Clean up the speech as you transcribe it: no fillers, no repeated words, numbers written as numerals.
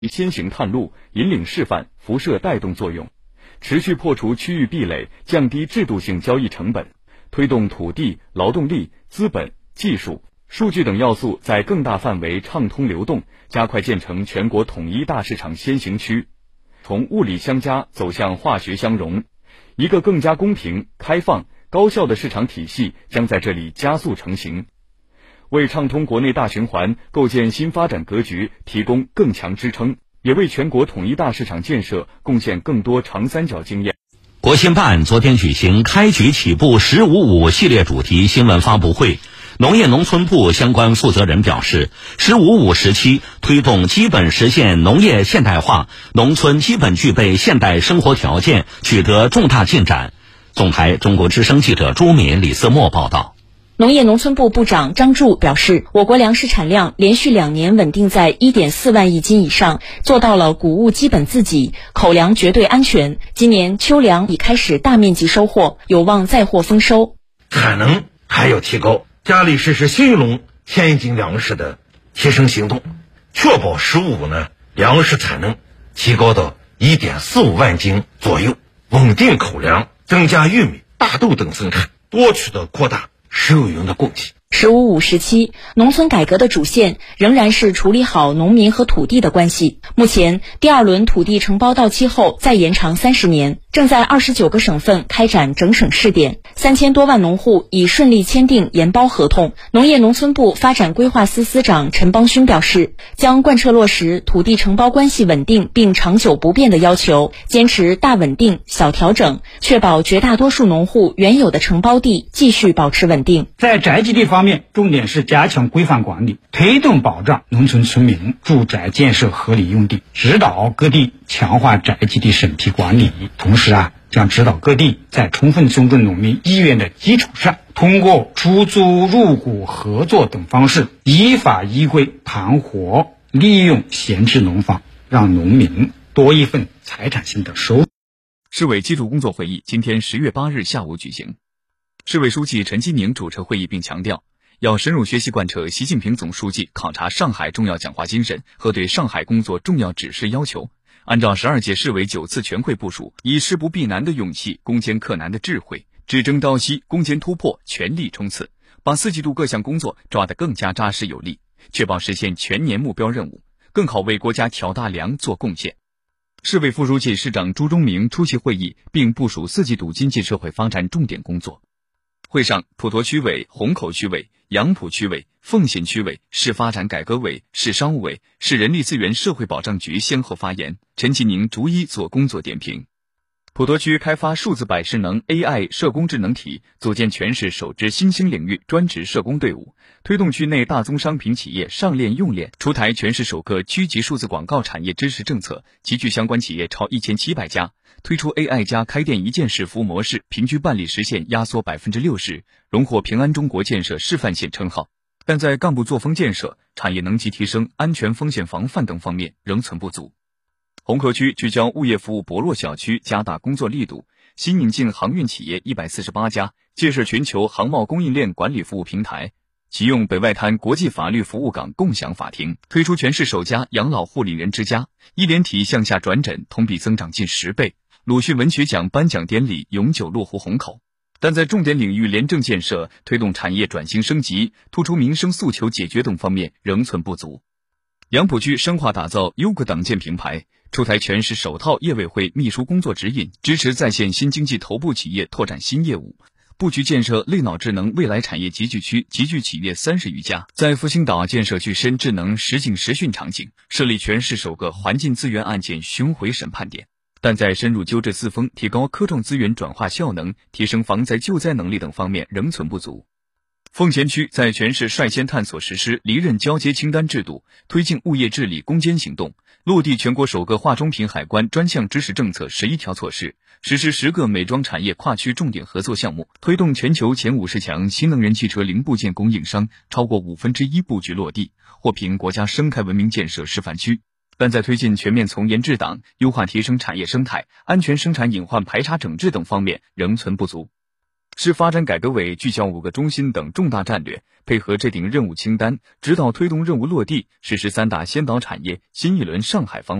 先行探路、引领示范、辐射带动作用，持续破除区域壁垒，降低制度性交易成本，推动土地、劳动力、资本、技术、数据等要素在更大范围畅通流动，加快建成全国统一大市场先行区，从物理相加走向化学相融，一个更加公平、开放、高效的市场体系将在这里加速成型，为畅通国内大循环构建新发展格局提供更强支撑，也为全国统一大市场建设贡献更多长三角经验。 国新办昨天举行开局起步“15+5”系列主题新闻发布会，农业农村部相关负责人表示，“15+5”时期推动基本实现农业现代化，农村基本具备现代生活条件，取得重大进展。总台中国之声记者朱敏、李思墨报道。 农业农村部部长张柱表示，我国粮食产量连续2年稳定在1.4万亿斤以上，做到了谷物基本自给，口粮绝对安全。今年秋粮已开始大面积收获，有望再获丰收。 产能还要提高，加力实施新一轮天津粮食的提升行动，确保“15+5”粮食产能提高到1.45万斤左右，稳定口粮，增加玉米、大豆等生产，多渠道扩大食用云的供给。 “15+5”时期，农村改革的主线仍然是处理好农民和土地的关系。目前，第2轮土地承包到期后再延长30年，正在29个省份开展整省试点，3000多万农户已顺利签订研包合同。农业农村部发展规划司司长陈邦勋表示，将贯彻落实土地承包关系稳定并长久不变的要求，坚持大稳定、小调整，确保绝大多数农户原有的承包地继续保持稳定。 在宅基地方面，重点是加强规范管理，推动保障农村村民住宅建设合理用地，指导各地强化宅基地审批管理。同时将指导各地在充分尊重农民意愿的基础上，通过出租、入股、合作等方式，依法依规盘活利用闲置农房，让农民多一份财产性的收入。 市委基础工作会议今天10月8日下午举行，市委书记陈吉宁主持会议并强调，要深入学习贯彻习近平总书记考察上海重要讲话精神和对上海工作重要指示要求，按照12届市委9次全会部署，以势不避难的勇气、攻坚克难的智慧、只争朝夕、攻坚突破，全力冲刺，把4季度各项工作抓得更加扎实有力，确保实现全年目标任务，更好为国家挑大梁做贡献。市委副书记、市长朱忠明出席会议，并部署4季度经济社会发展重点工作。会上，普陀区委、虹口区委、杨浦区委、奉贤区委、市发展改革委、市商务委、市人力资源社会保障局先后发言，陈吉宁逐一做工作点评。普陀区开发数字百事能 AI 社工智能体，组建全市首支新兴领域专职社工队伍，推动区内大宗商品企业上链用链，出台全市首个区级数字广告产业支持政策，集聚相关企业超1700家，推出 AI 加开店一件事服务模式，平均办理时限压缩60%，荣获平安中国建设示范县称号。但在干部作风建设、产业能级提升、安全风险防范等方面仍存不足。虹口区聚焦物业服务薄弱小区，加大工作力度，新引进航运企业148家，建设全球航贸供应链管理服务平台，启用北外滩国际法律服务港共享法庭，推出全市首家养老护理人之家，医联体向下转诊同比增长近10倍。鲁迅文学奖颁奖典礼永久落户虹口。但在重点领域廉政建设、推动产业转型升级、突出民生诉求解决等方面仍存不足。杨浦区深化打造优格党建品牌，出台全市首套业委会秘书工作指引，支持在线新经济头部企业拓展新业务，布局建设类脑智能未来产业集聚区，集聚企业30余家。在复兴岛建设具身智能实景实训场景，设立全市首个环境资源案件巡回审判点。但在深入纠治四风、提高科创资源转化效能、提升防灾救灾能力等方面仍存不足。奉贤区在全市率先探索实施离任交接清单制度，推进物业治理攻坚行动，落地全国首个化妆品海关专项支持政策11条措施，实施10个美妆产业跨区重点合作项目，推动全球前50强新能源汽车零部件供应商超过1/5布局落地，获评国家生态文明建设示范区。但在推进全面从严治党、优化提升产业生态、安全生产隐患排查整治等方面仍存不足。 市发展改革委聚焦5个中心等重大战略，配合制定任务清单，指导推动任务落地，实施3大先导产业新一轮上海方